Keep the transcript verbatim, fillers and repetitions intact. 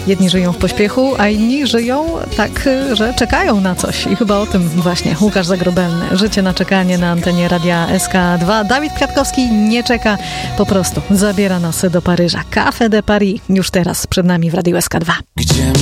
Jedni żyją w pośpiechu, a inni żyją tak, że czekają na coś. I chyba o tym właśnie Łukasz Zagrobelny. Życie na czekanie na antenie Radia S K dwa. Dawid Kwiatkowski nie czeka, po prostu zabiera nas do Paryża. Café de Paris już teraz przed nami w Radiu S K dwa. Gdzie